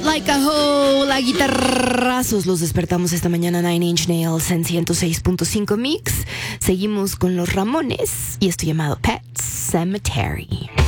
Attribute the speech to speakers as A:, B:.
A: It Like a Hole, a guitarrazos los despertamos esta mañana. Nine Inch Nails en 106.5 Mix. Seguimos con los Ramones y esto llamado Pet Cemetery.